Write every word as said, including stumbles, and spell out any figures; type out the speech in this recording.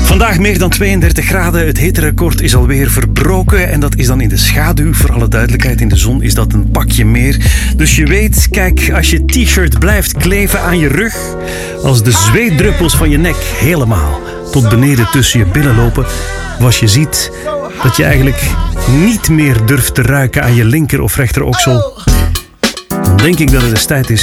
Vandaag meer dan tweeëndertig graden. Het hitterecord is alweer verbroken. En dat is dan in de schaduw. Voor alle duidelijkheid, in de zon is dat een pakje meer. Dus je weet, kijk, als je t-shirt blijft kleven aan je rug, als de zweetdruppels van je nek helemaal tot beneden tussen je billen lopen, of als je ziet dat je eigenlijk niet meer durft te ruiken aan je linker of rechter oksel, dan denk ik dat het eens tijd is